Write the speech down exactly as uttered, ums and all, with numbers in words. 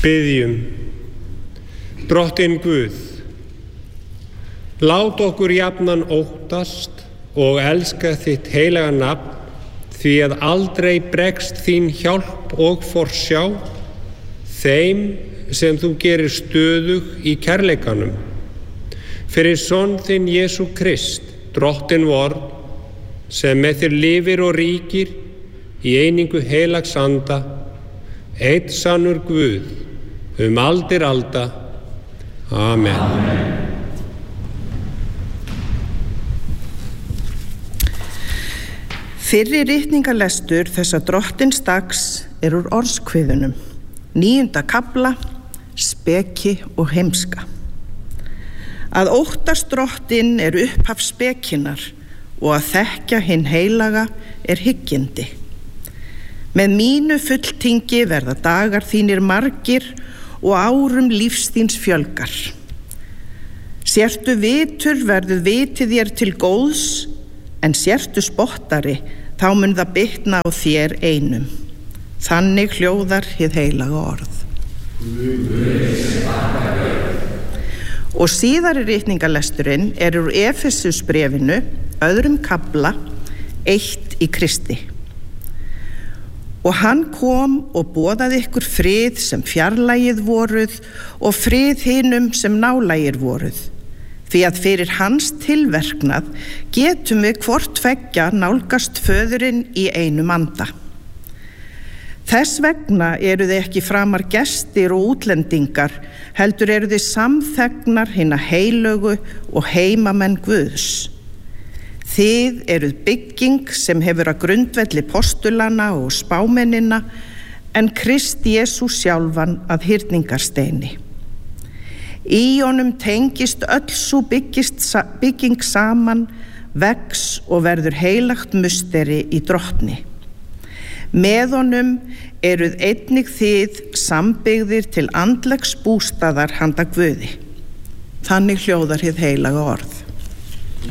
Biðjum. Drottinn Guð, lát okkur jafnan óttast og elska þitt heilaga nafn, því að aldrei bregst þín hjálp og forsjá þeim sem þú gerir stöðug í kærleikanum. Fyrir son þinn Jesú Krist, Drottinn vor, sem með þér lifir og ríkir í einingu heilags anda, einn sannur Guð, um aldir alda. Amen. Amen. Fyrri ritningalestur þessa Drottins dags er úr orðskviðunum, níunda kafla, speki og heimska. Að óttast Drottinn er upphaf spekinnar og að þekkja hinn heilaga er hyggindi. Með mínu fulltingi verða dagar þínir margir og árum lífs þíns fjölgar. Sértu vitur verður vitið þér til góðs, en sértu spottari, þá mun það bitna á þér einum. Þannig hljóðar hið heilaga orð. Og síðari ritningalesturinn er úr Efesusbréfinu, öðrum kafla, eitt í Kristi. Og hann kom og boðaði ykkur frið sem fjarlægið voruð og frið hinum sem nálægir voruð. Því að fyrir hans tilverknað getum við hvort tveggja nálgast föðurinn í einum anda. Þess vegna eru þið ekki framar gestir og útlendingar, heldur eru þið samþegnar hinna heilögu og heimamenn Guðs. Þið eruð bygging sem hefur að grundvelli postulana og spámennina, en Krist Jesús sjálfan að hyrningarsteini. Í honum tengist öll sú bygging saman, vex og verður heilagt musteri í Drottni. Með honum eruð einnig þið sambyggðir til andlegs bústaðar handa Guði. Þannig hljóðar hið heilaga orð.